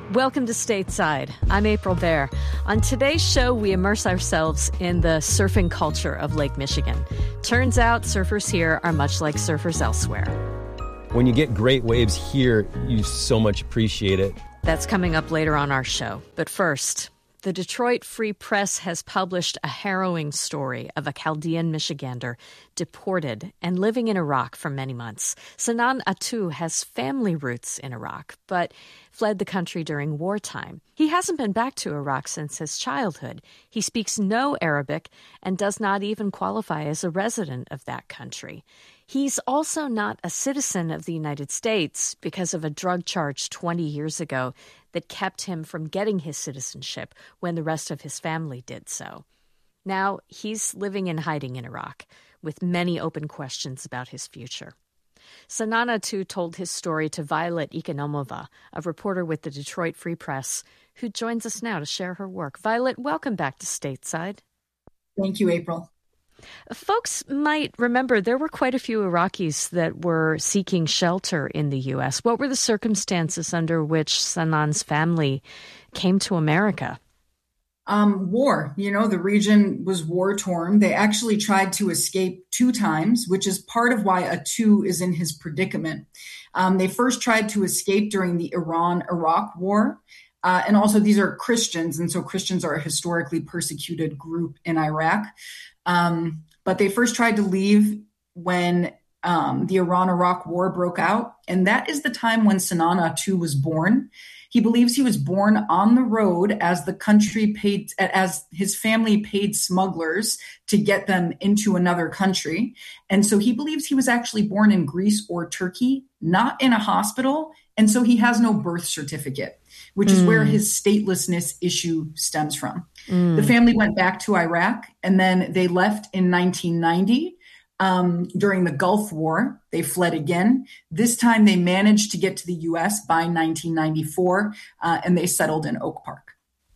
Welcome to Stateside. I'm April Baer. On today's show, we immerse ourselves in the surfing culture of Lake Michigan. Turns out surfers here are much like surfers elsewhere. When you get great waves here, you so much appreciate it. That's coming up later on our show. But first, the Detroit Free Press has published a harrowing story of a Chaldean Michigander deported and living in Iraq for many months. Sinan Attu has family roots in Iraq, but fled the country during wartime. He hasn't been back to Iraq since his childhood. He speaks no Arabic and does not even qualify as a resident of that country. He's also not a citizen of the United States because of a drug charge 20 years ago that kept him from getting his citizenship when the rest of his family did so. Now he's living in hiding in Iraq with many open questions about his future. Sinan Attu told his story to Violet Ekonomova, a reporter with the Detroit Free Press, who joins us now to share her work. Violet, welcome back to Stateside. Thank you, April. Folks might remember there were quite a few Iraqis that were seeking shelter in the U.S. What were the circumstances under which Sinan's family came to America? War. The region was war-torn. They actually tried to escape 2 times, which is part of why Attu is in his predicament. They first tried to escape during the Iran-Iraq War. And also these are Christians, and so Christians are a historically persecuted group in Iraq. But they first tried to leave when the Iran-Iraq War broke out, and that is the time when Sinan Attu was born. He believes he was born on the road as his family paid smugglers to get them into another country. And so he believes he was actually born in Greece or Turkey, not in a hospital. And so he has no birth certificate, which is where his statelessness issue stems from. The family went back to Iraq, and then they left in 1990. During the Gulf War, they fled again. This time they managed to get to the U.S. by 1994, and they settled in Oak Park.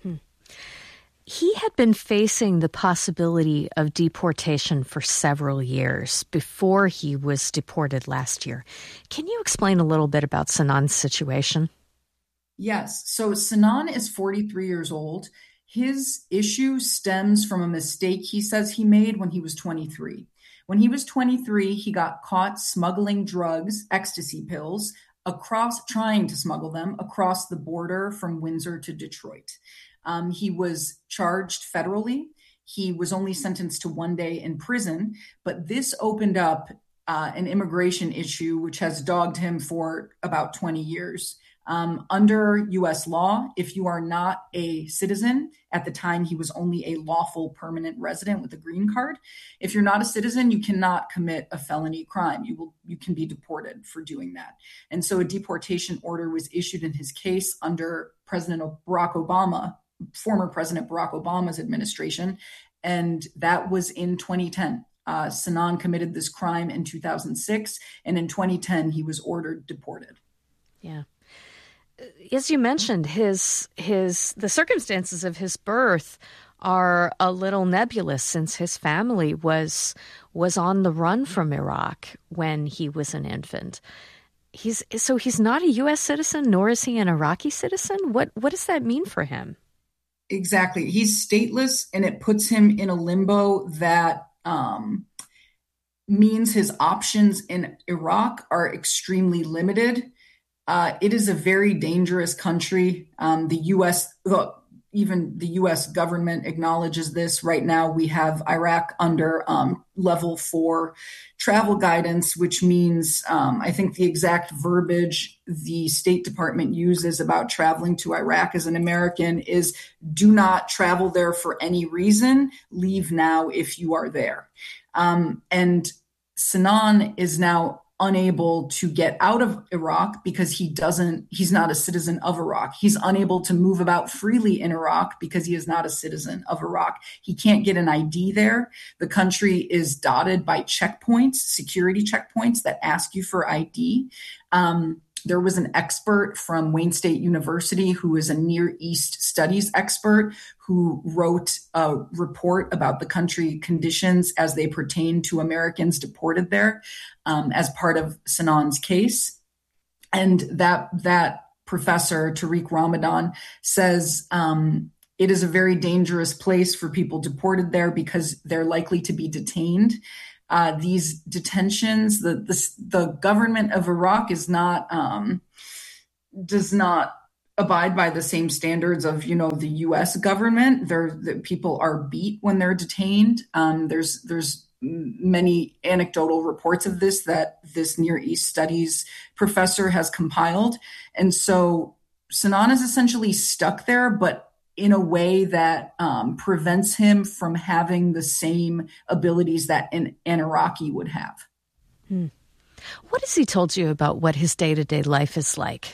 He had been facing the possibility of deportation for several years before he was deported last year. Can you explain a little bit about Sinan's situation? Yes. So Sinan is 43 years old. His issue stems from a mistake he says he made when he was 23. When he was 23, he got caught smuggling drugs, ecstasy pills, trying to smuggle them across the border from Windsor to Detroit. He was charged federally. He was only sentenced to 1 day in prison, but this opened up an immigration issue which has dogged him for about 20 years. Under U.S. law, if you are not a citizen, at the time he was only a lawful permanent resident with a green card. If you're not a citizen, you cannot commit a felony crime. You can be deported for doing that. And so a deportation order was issued in his case under former President Barack Obama's administration, and that was in 2010. Sinan committed this crime in 2006, and in 2010 he was ordered deported. Yeah. As you mentioned, the circumstances of his birth are a little nebulous since his family was on the run from Iraq when he was an infant. He's not a U.S. citizen, nor is he an Iraqi citizen. What does that mean for him? Exactly. He's stateless, and it puts him in a limbo that means his options in Iraq are extremely limited. It is a very dangerous country. Even the U.S. government acknowledges this. Right now, we have Iraq under level 4 travel guidance, which means I think the exact verbiage the State Department uses about traveling to Iraq as an American is do not travel there for any reason. Leave now if you are there. And Sinan is now unable to get out of Iraq because he's not a citizen of Iraq. He's unable to move about freely in Iraq because he is not a citizen of Iraq. He can't get an ID there. The country is dotted by checkpoints, security checkpoints that ask you for ID. There was an expert from Wayne State University who is a Near East studies expert who wrote a report about the country conditions as they pertain to Americans deported there as part of Sinan's case. And that professor, Tariq Ramadan, says it is a very dangerous place for people deported there because they're likely to be detained. These detentions, the government of Iraq does not abide by the same standards of, the U.S. government. The people are beat when they're detained. There's many anecdotal reports of this that this Near East Studies professor has compiled. And so Sinan is essentially stuck there, but in a way that prevents him from having the same abilities that an Iraqi would have. What has he told you about what his day-to-day life is like?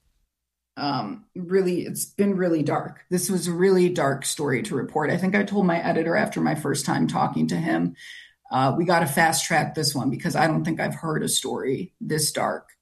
Really, it's been really dark. This was a really dark story to report. I think I told my editor after my first time talking to him, we got to fast track this one because I don't think I've heard a story this dark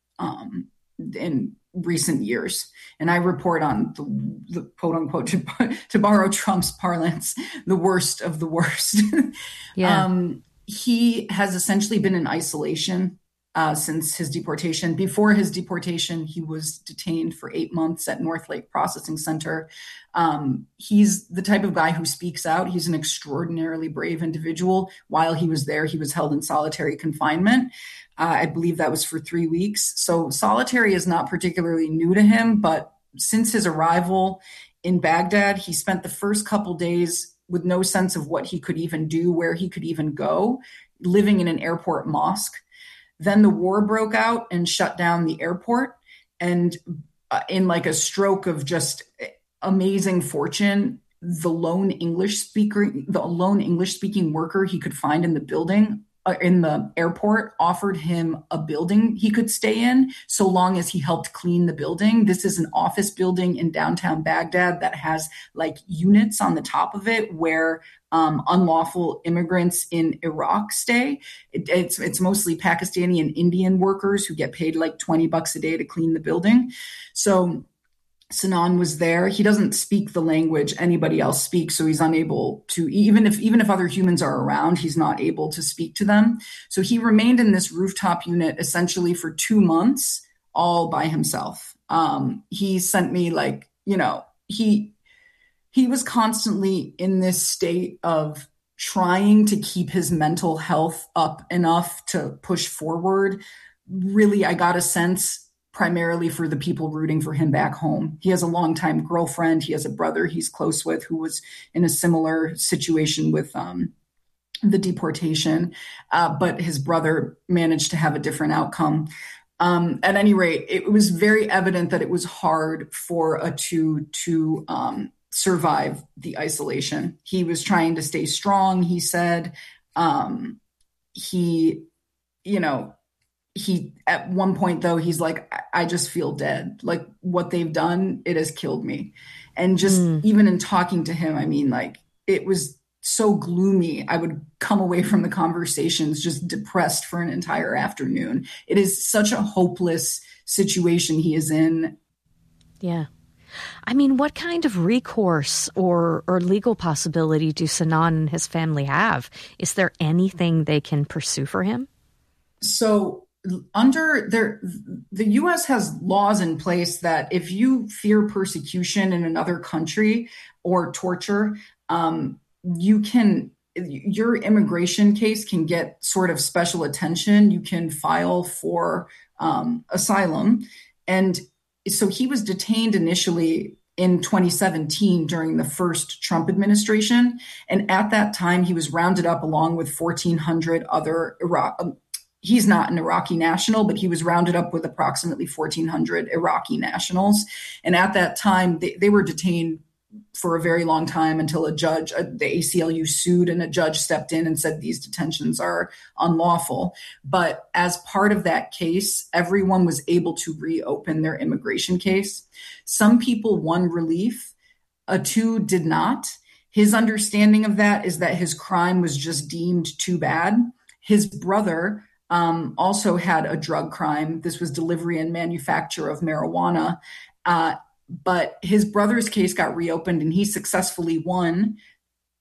in recent years. And I report on the quote unquote, to borrow Trump's parlance, the worst of the worst. Yeah. He has essentially been in isolation since his deportation. Before his deportation, he was detained for 8 months at North Lake Processing Center. He's the type of guy who speaks out. He's an extraordinarily brave individual. While he was there, he was held in solitary confinement. I believe that was for 3 weeks. So solitary is not particularly new to him, but since his arrival in Baghdad, he spent the first couple days with no sense of what he could even do, where he could even go, living in an airport mosque. Then the war broke out and shut down the airport. And in like a stroke of just amazing fortune, the lone English speaking worker he could find in the building, in the airport, offered him a building he could stay in so long as he helped clean the building. This is an office building in downtown Baghdad that has like units on the top of it where unlawful immigrants in Iraq stay. It's mostly Pakistani and Indian workers who get paid like $20 a day to clean the building. So Sinan was there. He doesn't speak the language anybody else speaks, so he's unable to, even if other humans are around, he's not able to speak to them. So he remained in this rooftop unit essentially for 2 months, all by himself. He sent me he was constantly in this state of trying to keep his mental health up enough to push forward. Really, I got a sense primarily for the people rooting for him back home. He has a longtime girlfriend. He has a brother he's close with who was in a similar situation with the deportation, but his brother managed to have a different outcome. At any rate, it was very evident that it was hard for Atou to survive the isolation. He was trying to stay strong, he said. He at one point though, he's like, I just feel dead. Like what they've done, it has killed me. And just even in talking to him, I mean, like it was so gloomy. I would come away from the conversations just depressed for an entire afternoon. It is such a hopeless situation he is in. Yeah. I mean, what kind of recourse or legal possibility do Sinan and his family have? Is there anything they can pursue for him? So the U.S. has laws in place that if you fear persecution in another country or torture, your immigration case can get sort of special attention. You can file for asylum. And so he was detained initially in 2017 during the first Trump administration. And at that time, he was rounded up along with 1,400 other he's not an Iraqi national, but he was rounded up with approximately 1,400 Iraqi nationals. And at that time, they were detained for a very long time until a judge, the ACLU sued and a judge stepped in and said these detentions are unlawful. But as part of that case, everyone was able to reopen their immigration case. Some people won relief. Atou did not. His understanding of that is that his crime was just deemed too bad. His brother also had a drug crime. This was delivery and manufacture of marijuana. But his brother's case got reopened and he successfully won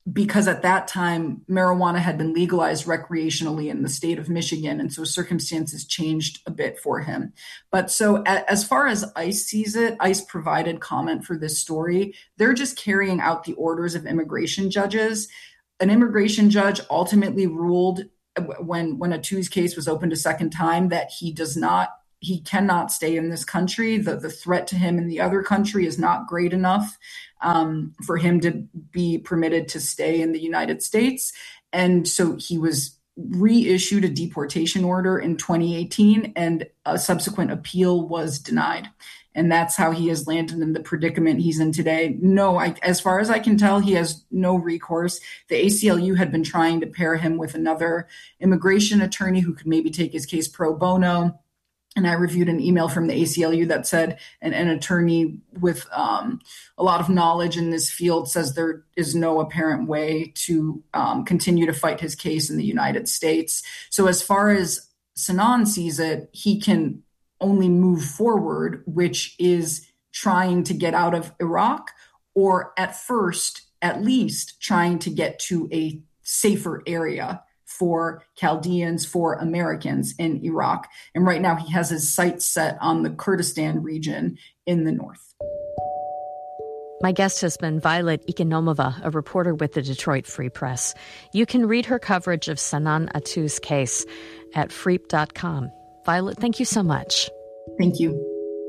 because at that time, marijuana had been legalized recreationally in the state of Michigan. And so circumstances changed a bit for him. But so as far as ICE sees it, ICE provided comment for this story. They're just carrying out the orders of immigration judges. An immigration judge ultimately ruled when Atou's case was opened a second time that he cannot stay in this country. The threat to him in the other country is not great enough for him to be permitted to stay in the United States. And so he was reissued a deportation order in 2018, and a subsequent appeal was denied. And that's how he has landed in the predicament he's in today. No, as far as I can tell, he has no recourse. The ACLU had been trying to pair him with another immigration attorney who could maybe take his case pro bono. And I reviewed an email from the ACLU that said an attorney with a lot of knowledge in this field says there is no apparent way to continue to fight his case in the United States. So as far as Sanan sees it, he can only move forward, which is trying to get out of Iraq, or at least trying to get to a safer area for Chaldeans, for Americans in Iraq. And right now he has his sights set on the Kurdistan region in the north. My guest has been Violet Ikonomova, a reporter with the Detroit Free Press. You can read her coverage of Sanan Atou's case at freep.com. Violet, thank you so much. Thank you.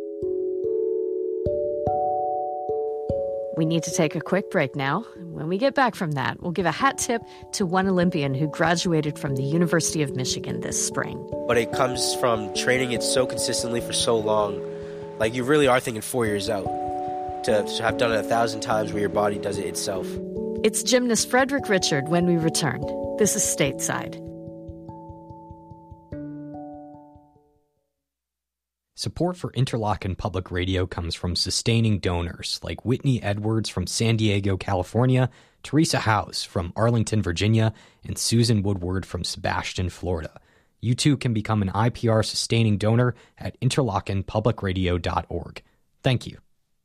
We need to take a quick break now. When we get back from that, we'll give a hat tip to one Olympian who graduated from the University of Michigan this spring. But it comes from training it so consistently for so long. Like, you really are thinking 4 years out to have done it 1,000 times where your body does it itself. It's gymnast Frederick Richard when we return. This is Stateside. Support for Interlochen Public Radio comes from sustaining donors like Whitney Edwards from San Diego, California, Teresa House from Arlington, Virginia, and Susan Woodward from Sebastian, Florida. You too can become an IPR sustaining donor at interlochenpublicradio.org. Thank you.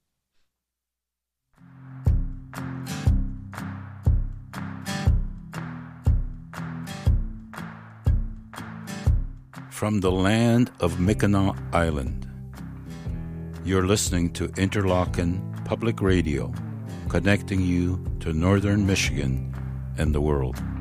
From the land of Mackinac Island, you're listening to Interlochen Public Radio, connecting you to northern Michigan and the world.